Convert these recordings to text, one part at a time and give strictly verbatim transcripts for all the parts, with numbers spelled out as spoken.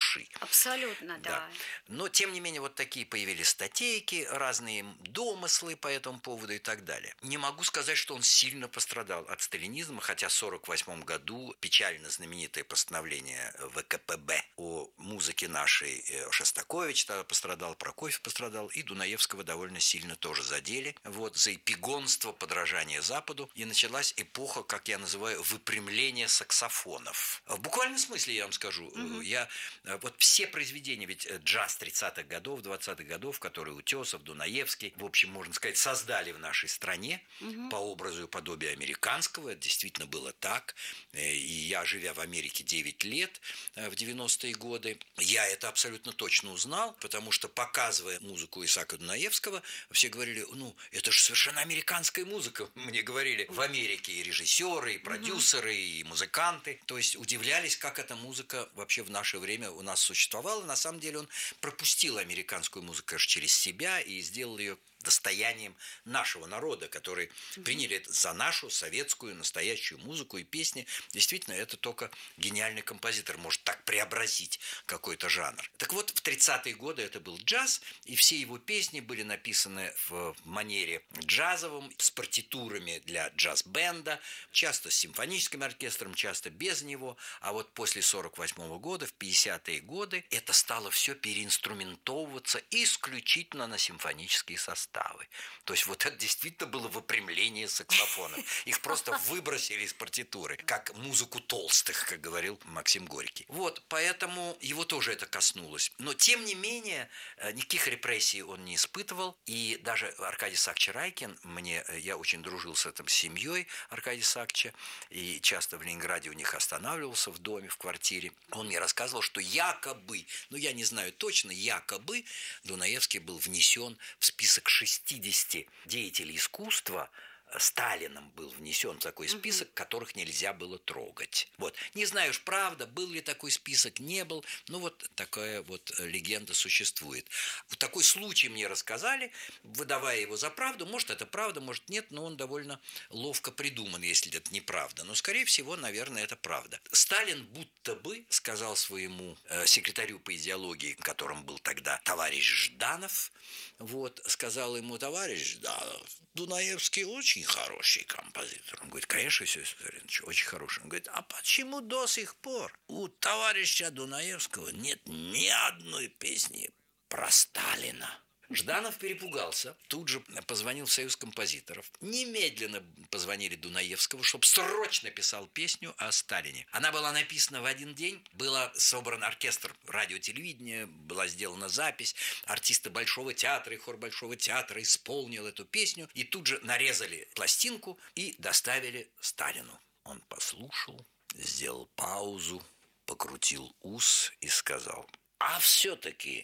души. Абсолютно, да. Да. Но, тем не менее, вот такие появились статейки, разные домыслы по этому поводу и так далее. Не могу сказать, что он сильно пострадал от сталинизма, хотя в сорок восьмом году печально знаменитое постановление вэ ка пэ бэ о музыке нашей, Шостакович тогда пострадал, Прокофьев пострадал, и Дунаевского довольно сильно тоже задели. Вот, за эпигонство, подражание Западу. И началась эпоха, как я называю, выпрямления саксофонов. В буквальном смысле, я вам скажу, угу. я вот все произведения, ведь джаз тридцатых годов, двадцатых годов, которые Утесов, Дунаевский, в общем, можно сказать, создали в нашей стране угу. по образу и подобию американского. Это действительно было так. И я, живя в Америке девять лет в девяностые годы, я это абсолютно точно узнал, потому что, показывая музыку Исаака Дунаевского, все говорили, ну, это же совершенно американская музыка. Мне говорили в Америке и режиссеры, и продюсеры, и музыканты. То есть удивлялись, как эта музыка вообще в наше время у нас существовала. На самом деле он пропустил американскую музыку через себя и сделал ее достоянием нашего народа, которые mm-hmm. приняли это за нашу советскую настоящую музыку и песни. Действительно, это только гениальный композитор может так преобразить какой-то жанр. Так вот, в тридцатые годы это был джаз, и все его песни были написаны в манере джазовом, с партитурами для джаз-бенда, часто с симфоническим оркестром, часто без него. А вот после сорок восьмого года, в пятидесятые годы, это стало все переинструментовываться исключительно на симфонические составы. То есть вот это действительно было выпрямление саксофонов. Их просто выбросили из партитуры, как музыку толстых, как говорил Максим Горький. Вот, поэтому его тоже это коснулось. Но, тем не менее, никаких репрессий он не испытывал. И даже Аркадий Исаакович Райкин, мне, я очень дружил с этой семьей Аркадия Исааковича, и часто в Ленинграде у них останавливался в доме, в квартире. Он мне рассказывал, что якобы, ну я не знаю точно, якобы Дунаевский был внесен в список шестидесяти деятелей искусства, Сталином был внесен в такой список, uh-huh. которых нельзя было трогать. Вот. Не знаю уж, правда, был ли такой список, не был, но вот такая вот легенда существует. Такой случай мне рассказали, выдавая его за правду. Может, это правда, может, нет, но он довольно ловко придуман, если это неправда. Но, скорее всего, наверное, это правда. Сталин будто бы сказал своему э, секретарю по идеологии, которым был тогда товарищ Жданов, вот, сказал ему: товарищ Жданов, Дунаевский очень хороший композитор. Он говорит: конечно, Иосиф Виссарионович, очень хороший. Он говорит: а почему до сих пор у товарища Дунаевского нет ни одной песни про Сталина? Жданов перепугался, тут же позвонил в Союз композиторов. Немедленно позвонили Дунаевскому, чтобы срочно писал песню о Сталине. Она была написана в один день, был собран оркестр радио-телевидения, была сделана запись, артисты Большого театра и хор Большого театра исполнил эту песню, и тут же нарезали пластинку и доставили Сталину. Он послушал, сделал паузу, покрутил ус и сказал: а все-таки,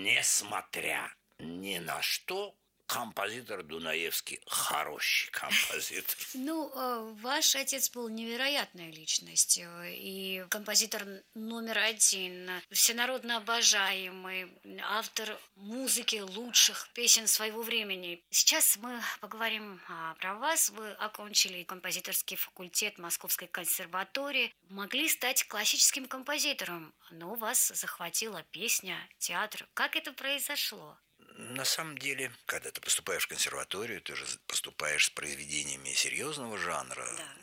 несмотря ни на что, композитор Дунаевский хороший композитор. Ну, ваш отец был невероятной личностью, и композитор номер один, всенародно обожаемый, автор музыки лучших песен своего времени. Сейчас мы поговорим про вас. Вы окончили композиторский факультет Московской консерватории, могли стать классическим композитором, но вас захватила песня, театр. Как это произошло? На самом деле, когда ты поступаешь в консерваторию, ты же поступаешь с произведениями серьезного жанра, да.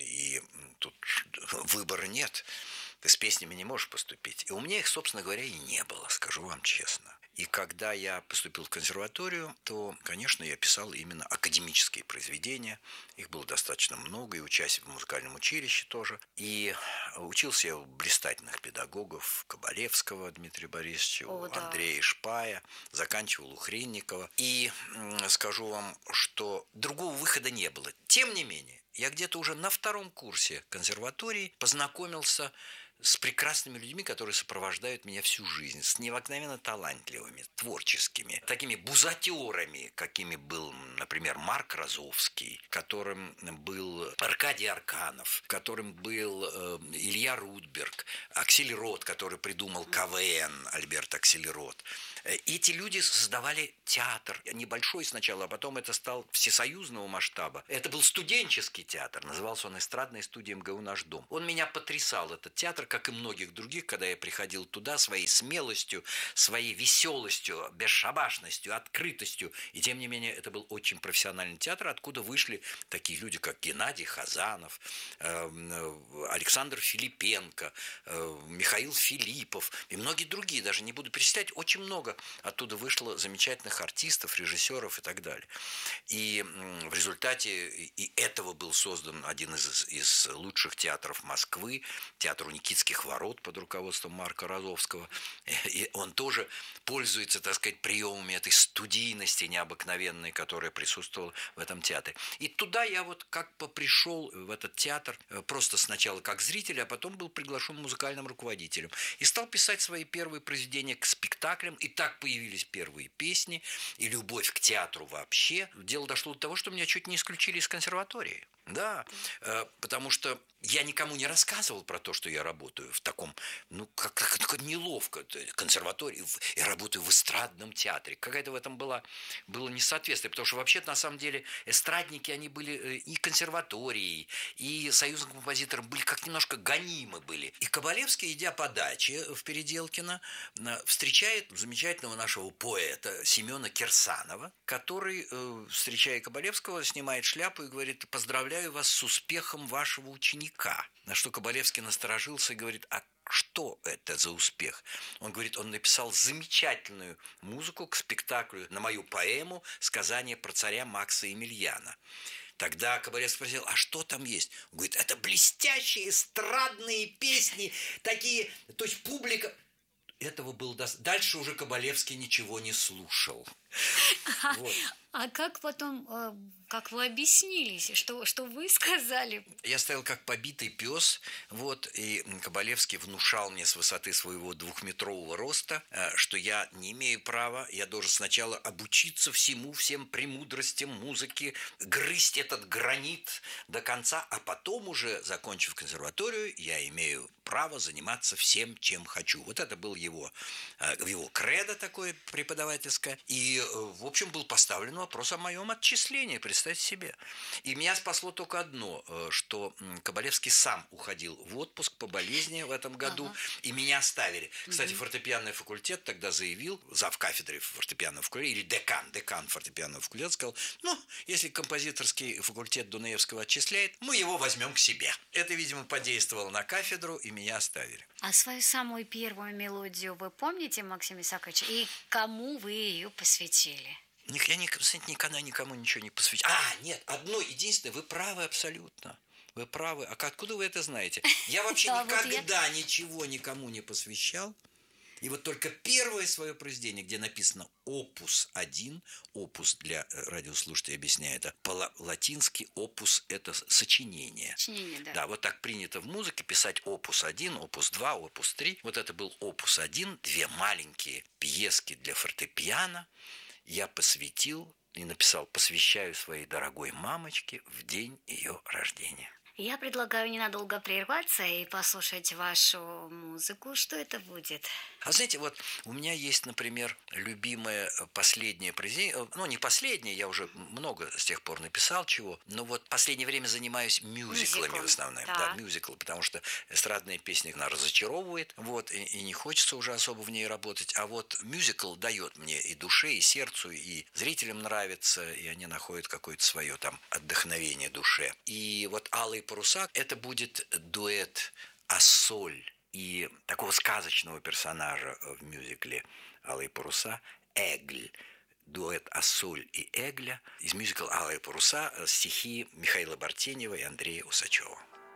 И тут выбора нет. Ты с песнями не можешь поступить. И у меня их, собственно говоря, и не было, скажу вам честно. И когда я поступил в консерваторию, то, конечно, я писал именно академические произведения. Их было достаточно много, и учась в музыкальном училище тоже. И учился я у блистательных педагогов: Кабалевского Дмитрия Борисовича, О, у да. Андрея Шпая, заканчивал у Хренникова. И скажу вам, что другого выхода не было. Тем не менее, я где-то уже на втором курсе консерватории познакомился с прекрасными людьми, которые сопровождают меня всю жизнь, с необыкновенно талантливыми, творческими, такими бузатерами, какими был, например, Марк Розовский, которым был Аркадий Арканов, которым был э, Илья Рудберг, Аксельрод, который придумал ка вэ эн, Альберт Аксельрод. Эти люди создавали театр, небольшой сначала, а потом это стал всесоюзного масштаба. Это был студенческий театр, назывался он эстрадной студией эм гэ у «Наш дом». Он меня потрясал, этот театр, как и многих других, когда я приходил туда своей смелостью, своей веселостью, бесшабашностью, открытостью. И тем не менее, это был очень профессиональный театр, откуда вышли такие люди, как Геннадий Хазанов, Александр Филипенко, Михаил Филиппов и многие другие, даже не буду перечислять, очень много оттуда вышло замечательных артистов, режиссеров и так далее. И в результате и этого был создан один из, из лучших театров Москвы, театр у Никитских ворот под руководством Марка Розовского. И он тоже пользуется, так сказать, приемами этой студийности необыкновенной, которая присутствовала в этом театре. И туда я вот как бы пришел в этот театр просто сначала как зритель, а потом был приглашен музыкальным руководителем. И стал писать свои первые произведения к спектаклям. И так появились первые песни и любовь к театру вообще. Дело дошло до того, что меня чуть не исключили из консерватории. Да, потому что я никому не рассказывал про то, что я работаю в таком, ну, как, как, как неловко, консерватории, я работаю в эстрадном театре. Какая-то в этом была, было несоответствие, потому что вообще-то на самом деле эстрадники, они были и консерваторией, и союзным композитором были как немножко гонимы были. И Кабалевский, идя по даче в Переделкино, встречает замечательного нашего поэта Семена Кирсанова, который, встречая Кабалевского, снимает шляпу и говорит: поздравляю вас с успехом вашего ученика. На что Кабалевский насторожился и говорит: а что это за успех? Он говорит, он написал замечательную музыку к спектаклю на мою поэму «Сказание про царя Макса Емельяна». Тогда Кабалевский спросил: а что там есть? Он говорит: это блестящие эстрадные песни, такие, то есть публика... Этого было достаточно. Дальше уже Кабалевский ничего не слушал. Вот. А как потом, как вы объяснились, что, что вы сказали? Я стоял как побитый пес, вот, и Кабалевский внушал мне с высоты своего двухметрового роста, что я не имею права, я должен сначала обучиться всему, всем премудростям музыки, грызть этот гранит до конца, а потом уже, закончив консерваторию, я имею право заниматься всем, чем хочу. Вот это был его, его кредо такое преподавательское. И, в общем, был поставлен вопрос о моем отчислении, представьте себе. И меня спасло только одно, что Кабалевский сам уходил в отпуск по болезни в этом году, ага. и меня оставили. Кстати, угу. фортепианный факультет тогда заявил, завкафедры фортепианного факультета, или декан, декан фортепианного факультета сказал: ну, если композиторский факультет Дунаевского отчисляет, мы его возьмем к себе. Это, видимо, подействовало на кафедру, и меня оставили. А свою самую первую мелодию вы помните, Максим Исаакович, и кому вы ее посвятили? Я никогда никому ничего не посвящал. А, нет, одно единственное, вы правы абсолютно. Вы правы. А откуда вы это знаете? Я вообще никогда ничего никому не посвящал. И вот только первое свое произведение, где написано опус один, опус для радиослушателей, объясняю это, по-латински опус – это сочинение. Сочинение, да. Да, вот так принято в музыке писать опус один, опус два, опус три. Вот это был опус один, две маленькие пьески для фортепиано. Я посвятил и написал: посвящаю своей дорогой мамочке в день ее рождения. Я предлагаю ненадолго прерваться и послушать вашу музыку. Что это будет? А знаете, вот у меня есть, например, любимое последнее произведение. Ну, не последнее, я уже много с тех пор написал чего. Но вот в последнее время занимаюсь мюзиклами Мюзикл. в основном. Да. да, мюзиклы, потому что эстрадная песня, она разочаровывает. Вот, и, и не хочется уже особо в ней работать. А вот мюзикл дает мне и душе, и сердцу, и зрителям нравится, и они находят какое-то свое там отдохновение душе. И вот «Алые паруса» – это будет дуэт Ассоль и такого сказочного персонажа в мюзикле «Алые паруса» Эгль. Дуэт Ассоль и Эгля из мюзикла «Алые паруса», стихи Михаила Бартенева и Андрея Усачева.